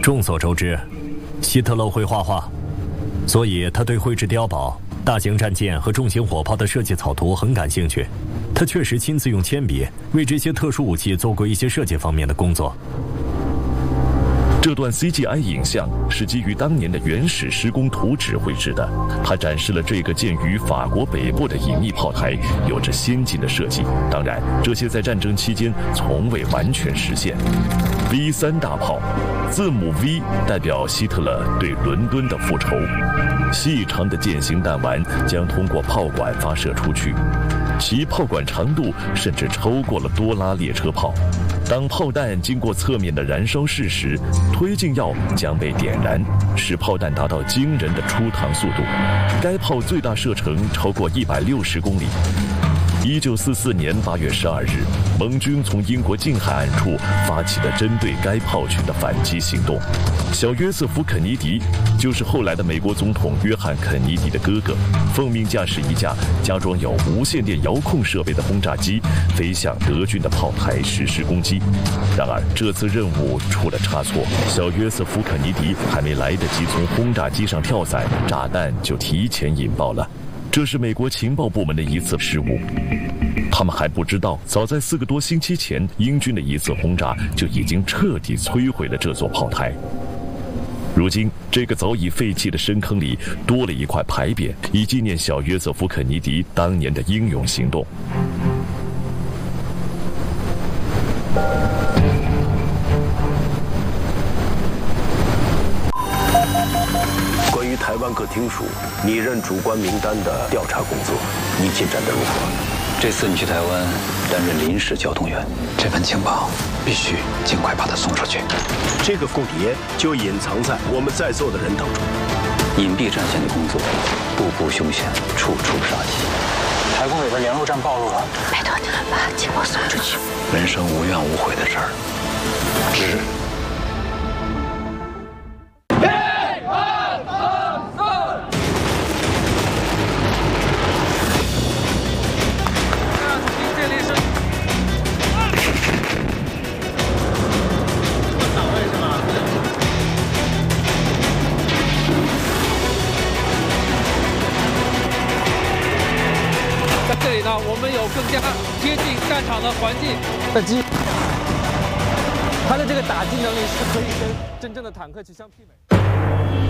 众所周知，希特勒会画画，所以他对绘制碉堡、大型战舰和重型火炮的设计草图很感兴趣。他确实亲自用铅笔为这些特殊武器做过一些设计方面的工作。 这段 CGI 影像是基于当年的原始施工图纸绘制的，它展示了这个建于法国北部的隐秘炮台有着先进的设计。当然，这些在战争期间从未完全实现。V3大炮，字母 V 代表希特勒对伦敦的复仇。细长的剑形弹丸将通过炮管发射出去，其炮管长度甚至超过了多拉列车炮。当炮弹经过侧面的燃烧室时，推进药将被点燃，使炮弹达到惊人的出膛速度。该炮最大射程超过160公里。1944年8月12日，盟军从英国近海岸处发起了针对该炮群的反击行动。小约瑟夫·肯尼迪就是后来的美国总统约翰·肯尼迪的哥哥，奉命驾驶一架加装有无线电遥控设备的轰炸机，飞向德军的炮台实施攻击。然而，这次任务出了差错，小约瑟夫·肯尼迪还没来得及从轰炸机上跳伞，炸弹就提前引爆了。这是美国情报部门的一次失误，他们还不知道，早在4个多星期前，英军的一次轰炸就已经彻底摧毁了这座炮台。如今，这个早已废弃的深坑里多了一块牌匾，以纪念小约瑟夫·肯尼迪当年的英勇行动。 台湾各厅属拟任主官名单的调查工作，你进展得如何？ 这次你去台湾担任临时交通员，这份情报必须尽快把它送出去。 这个凤蝶就隐藏在我们在座的人当中。 隐蔽战线的工作，步步凶险，处处杀机。台工委的联络站暴露了， 拜托你们把情报送出去。 人生无怨无悔的事儿，是。 这里呢，我们有更加接近战场的环境。它的这个打击能力是可以跟真正的坦克去相媲美。